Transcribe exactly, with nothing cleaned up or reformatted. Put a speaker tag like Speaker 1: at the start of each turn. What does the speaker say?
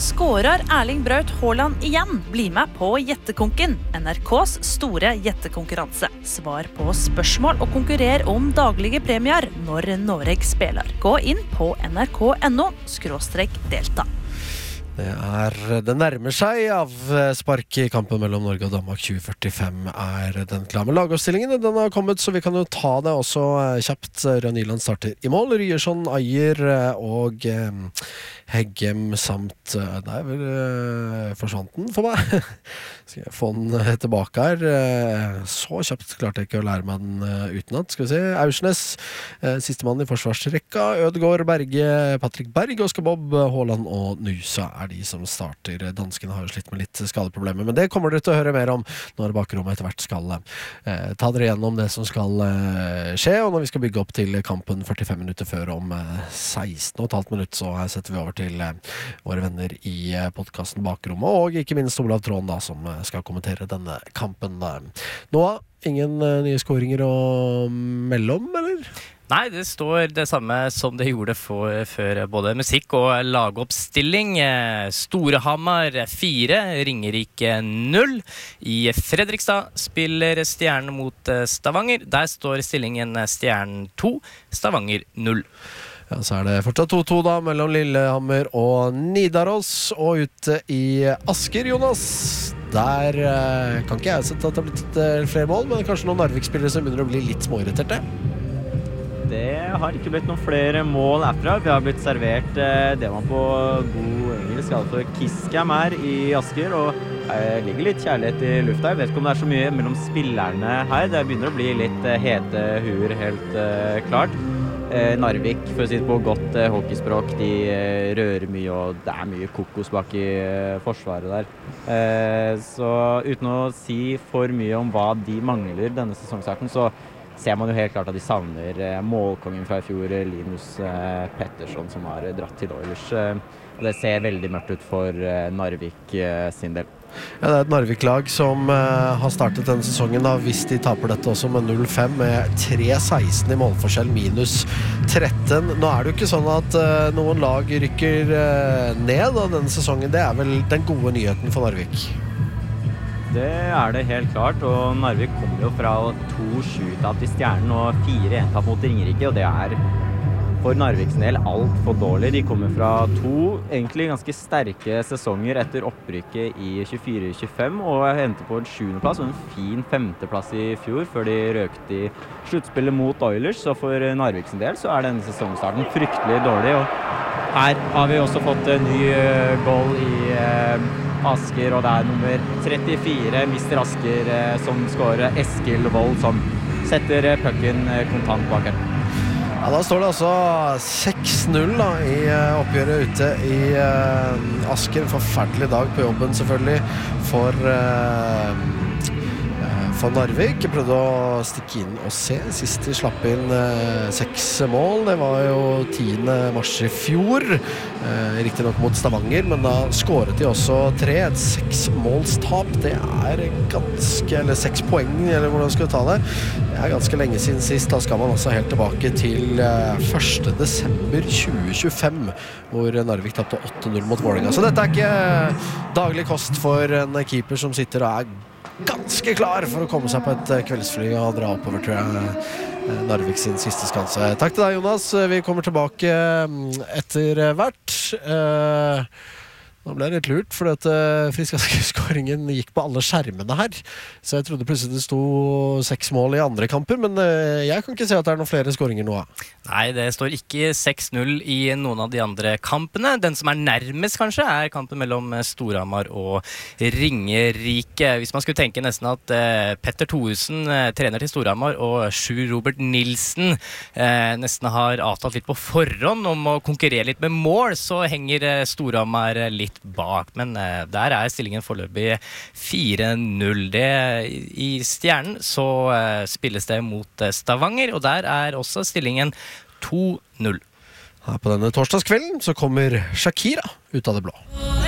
Speaker 1: Skårer Erling Braut Haaland igjen? Bli med på Gjettekonken, N R K's store gjettekonkurranse. Svar på spørsmål og konkurrer om daglige premier når Norge spiller. Gå inn på nrk.no skråstrek delta.
Speaker 2: Det, er, det nærmer seg av spark i kampen mellom Norge og Danmark. tjue førtifem er den klar med lagoppstillingen. Den har kommet, så vi kan jo ta det også kjapt. Røe Nyland starter i mål. Ryerson, Ajer og eh, Heggem samt Nei, vel eh, forsvant den for meg. Skal jeg få den tilbake her. Så kjapt klarte jeg ikke å lære meg den utenat. Skal vi se. Aursnes, eh, siste mann i forsvarsrekka. Ødegaard, Berge, Patrick Berg, Oskar Bob, Haaland og Nusa er de som starter. Danskene har jo slitt med litt skadeproblemer, men det kommer dere til å høre mer om når bakrommet etter hvert skal eh, ta dere gjennom det som skal eh, skje, og når vi skal bygge opp til kampen førtifem minutter før om eh, seksten og et halvt minutt, så her setter vi over til eh, våre venner i eh, podcasten Bakrommet, og ikke minst Olav Tråden da, som eh, skal kommentere denne kampen. Noah, ingen eh, nye skåringer å melde om, eller?
Speaker 3: Nei, det står det samme som det gjorde for, før både musikk og lagoppstilling. Storehamar fire, Ringerike null. I Fredrikstad spiller Stjernen mot Stavanger. Der står stillingen Stjernen to, Stavanger null.
Speaker 2: Ja, så er det fortsatt to to da, mellom Lillehammer og Nidaros, og ute i Asker, Jonas. Der eh, kan ikke jeg sette at det har blitt eh, flere mål, men kanskje noen Narvik-spillere som begynner å bli litt småirriterte.
Speaker 4: Det har ikke blitt noen flere mål herfra. Vi har blitt servert eh, det man på god engelsk kaller for Kiskam her i Asker, og eh, ligger litt kjærlighet i lufta. Jeg vet ikke om det er så mye mellom spillerne her. Det begynner å bli litt eh, hete huer, helt eh, klart. Eh, Narvik, for å si det på godt eh, hockeyspråk, de eh, rører mye, og det er mye kokos bak i eh, forsvaret der. Eh, så uten å si for mye om hva de mangler denne sesongstarten, så ser man jo helt klart at de savner eh, målkongen fra i fjor, Linus eh, Pettersson, som har eh, dratt til Oilers. Eh, og det ser veldig mørkt ut for eh, Narvik eh, sin del.
Speaker 2: Ja, det er et Narvik-lag som eh, har startet denne sesongen da, hvis de taper dette også med null fem, med tre seksten i målforskjell, minus tretten. Nå er det jo ikke sånn at eh, noen lag rykker eh, ned da, denne sesongen. Det er vel den gode nyheten for Narvik.
Speaker 4: Det er det helt klart, og Narvik kommer jo fra to sju-tap til Stjernen og fire en-tap mot Ringerike, og det er for Narviks del alt for dårlig. De kommer fra to egentlig ganske sterke sesonger etter opprykket i tjuefire tjuefem, og hentet på en sjuendeplass og en fin femteplass i fjor, før de røkte i sluttspillet mot Oilers. Så for Narviks del så er denne sesongstarten fryktelig dårlig, og her har vi også fått en ny goal i Asker, og det er nummer trettifire, mister Asker, som skårer Eskil Vold, som setter pucken kontant bak her.
Speaker 2: Ja, da står det altså seks null da, i oppgjøret ute i uh, Asker. En forferdelig dag på jobben selvfølgelig for uh, for Narvik. Jeg prøvde å stikke inn og se. Sist de slapp inn eh, seks mål. Det var jo tiende mars i fjor. Eh, riktig nok mot Stavanger, men da skåret de også tre. Et seksmålstap, det er ganske, eller seks poeng, eller hvordan skal vi ta det? Det er ganske lenge siden sist. Da skal man altså helt tilbake til eh, første desember tjue tjuefem, hvor Narvik tappte åtte null mot Vålerenga. Så dette er ikke daglig kost for en keeper som sitter og er ganske klar for å komme seg på et kveldsfly og dra oppover, tror jeg, Narvik sin siste skanse. Takk til deg, Jonas. Vi kommer tilbake etter hvert. Nå ble det litt lurt, for at Frisk-Asker-skåringen gikk på alle skjermene her. Så jeg trodde plutselig det sto seks mål i andre kamper, men jeg kan ikke se at det er noen flere skåringer nå.
Speaker 3: Nei, det står ikke seks null i noen av de andre kampene. Den som er nærmest, kanskje, er kampen mellom Storhamar og Ringerike. Hvis man skulle tenke nesten at eh, Petter Thoresen, eh, trener til Storhamar, og Sjur Robert Nilsen eh, nesten har avtalt litt på forhånd om å konkurrere litt med mål, så henger eh, Storhamar litt bak, men uh, der er stillingen foreløpig fire null. Det, i Stjernen så uh, spilles det mot uh, Stavanger, og der er også stillingen to null.
Speaker 2: Her på denne torsdagskvelden så kommer Shakira ut av det blå.